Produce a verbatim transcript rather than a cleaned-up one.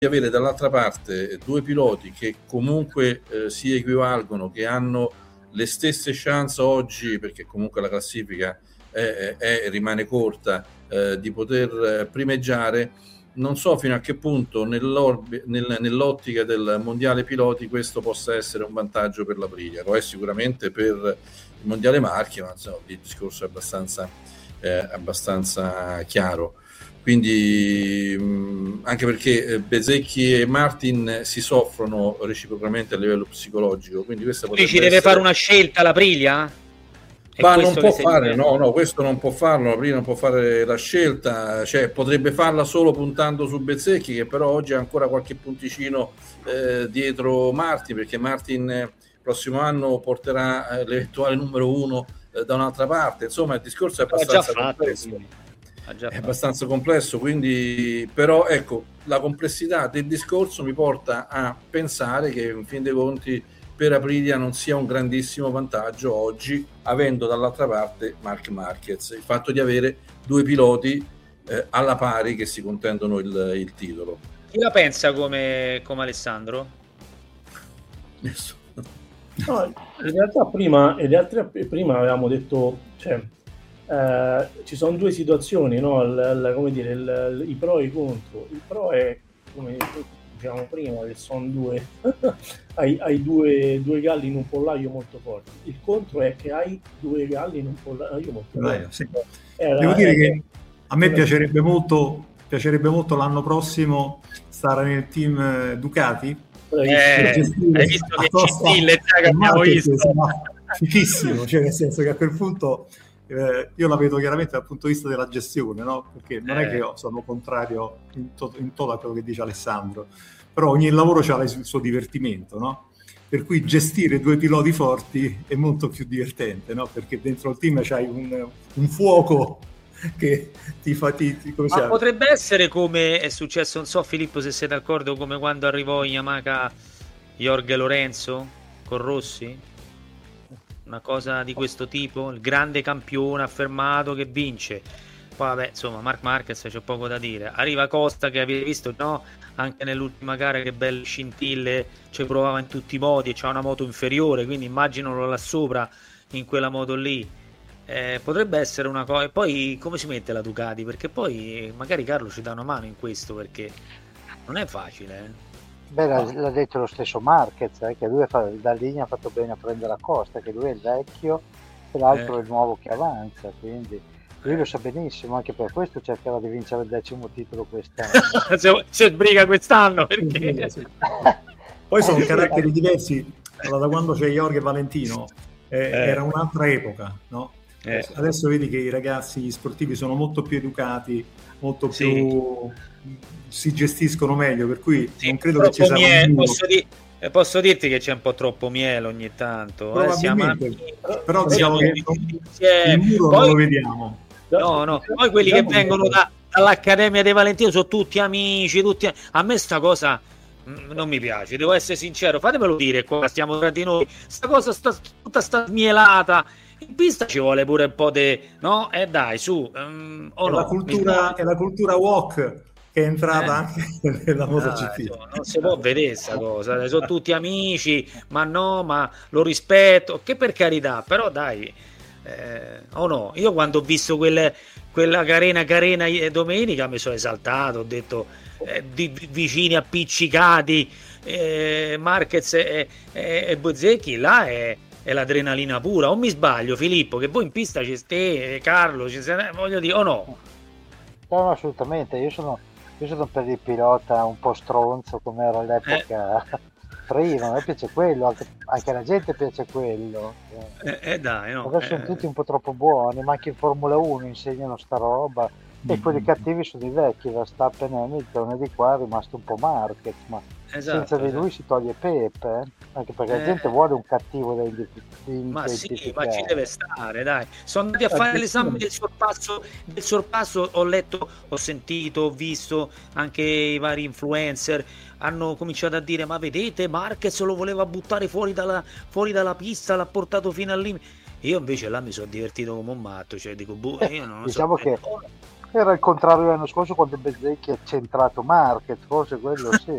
avere dall'altra parte due piloti che comunque eh, si equivalgono, che hanno le stesse chance oggi, perché comunque la classifica è, è, rimane corta, eh, di poter primeggiare. Non so fino a che punto nel, nell'ottica del mondiale piloti questo possa essere un vantaggio per l'Aprilia. Lo è sicuramente per il mondiale marchi, ma insomma, il discorso è abbastanza, eh, abbastanza chiaro. Quindi mh, anche perché Bezzecchi e Martin si soffrono reciprocamente a livello psicologico, quindi questa potrebbe ci essere... deve fare una scelta l'Aprilia? Ma non può fare, no, no, questo non può farlo, l'Aprilia non può fare la scelta, cioè potrebbe farla solo puntando su Bezzecchi, che però oggi ha ancora qualche punticino eh, dietro Martin, perché Martin eh, prossimo anno porterà eh, l'eventuale numero uno eh, da un'altra parte. Insomma, il discorso è abbastanza complesso. È abbastanza complesso, quindi però ecco, la complessità del discorso mi porta a pensare che in fin dei conti per Aprilia non sia un grandissimo vantaggio oggi, avendo dall'altra parte Marc Marquez, il fatto di avere due piloti eh, alla pari che si contendono il, il titolo. Chi la pensa come, come Alessandro? Nessuno. No, in realtà prima, in realtà prima avevamo detto, cioè, eh, ci sono due situazioni, no? Il, il, come dire, il, il, i pro e i contro. Il pro è, come diciamo prima, che sono due hai, hai due, due galli in un pollaio molto forti. Il contro è che hai due galli in un pollaio molto forti. Sì. Era, Devo dire era, che a me piacerebbe molto piacerebbe molto l'anno prossimo stare nel team Ducati. Eh, hai visto che Gentile che abbiamo visto? Fichissimo, cioè nel senso che a quel punto eh, io la vedo chiaramente dal punto di vista della gestione, no? Perché non eh. è che io sono contrario in, to- in toto a quello che dice Alessandro, però ogni lavoro ha il suo divertimento, no? Per cui gestire due piloti forti è molto più divertente, no? Perché dentro il team c'hai un, un fuoco che ti fa ti, ti, come ma potrebbe essere come è successo, non so Filippo se sei d'accordo, come quando arrivò in Yamaha Jorge Lorenzo con Rossi, una cosa di questo tipo, il grande campione affermato che vince, poi vabbè insomma Marc Marquez c'è poco da dire, arriva Costa che avete visto, no? Anche nell'ultima gara che belle scintille, ci provava in tutti i modi e c'ha una moto inferiore, quindi immaginalo là sopra in quella moto lì. Eh, potrebbe essere una cosa. E poi come si mette la Ducati? Perché poi magari Carlo ci dà una mano in questo, perché non è facile. Eh. Beh, l'ha, l'ha detto lo stesso Marquez, eh, che lui fa, da linea ha fatto bene a prendere la Costa, che lui è il vecchio e l'altro eh. è il nuovo che avanza, quindi lui lo sa benissimo, anche per questo cercherà di vincere il decimo titolo quest'anno. se, se sbriga quest'anno, perché... Poi sono caratteri diversi. Allora, da quando c'è Jorge Valentino eh, eh. era un'altra epoca, no? Eh. Adesso vedi che i ragazzi gli sportivi sono molto più educati, molto più sì. si gestiscono meglio, per cui sì, non credo che ci sia miele, posso, di, posso dirti che c'è un po' troppo miele ogni tanto, eh, siamo amici, però diciamo che il muro poi, non lo vediamo. No, no, poi quelli che vengono da, dall'Accademia dei Valentino sono tutti amici, tutti a me sta cosa non mi piace, devo essere sincero, fatemelo dire qua, stiamo tra di noi, sta cosa sta tutta sta smielata. In pista ci vuole pure un po' di no? E eh dai, su. Um, oh è, no, la cultura, è la cultura walk che è entrata eh. anche nella MotoGP. Ah, non si può vedere questa cosa. Sono tutti amici, ma no, ma lo rispetto. Che per carità, però dai. Eh, o oh no, io quando ho visto quelle, quella carena carena domenica mi sono esaltato, ho detto eh, di, vicini appiccicati, eh, Marquez e, e, e Bezzecchi, là è è l'adrenalina pura, o mi sbaglio Filippo che voi in pista ci stai, Carlo ci sei, voglio dire o no? No, no assolutamente, io sono, io sono per il pilota un po' stronzo come era all'epoca eh. prima, a me piace quello, anche, anche alla gente piace quello eh, eh dai no adesso eh. sono tutti un po' troppo buoni, ma anche in Formula uno insegnano sta roba e mm-hmm. quelli cattivi sono i vecchi, Verstappen e Hamilton, e di qua è rimasto un po' Marquez, ma esatto, senza di lui si toglie Pepe, eh? Anche perché eh. la gente vuole un cattivo da identificare. Ma sì, ma ci deve stare, dai. Sono andati a fare l'esame del sorpasso, del sorpasso, ho letto, ho sentito, ho visto anche i vari influencer hanno cominciato a dire ma vedete Marquez lo voleva buttare fuori dalla, fuori dalla pista, l'ha portato fino al limite. Io invece là mi sono divertito come un matto, cioè dico boh, io non lo diciamo so. che Era il contrario l'anno scorso quando Bezzecchi ha centrato Market, forse quello sì.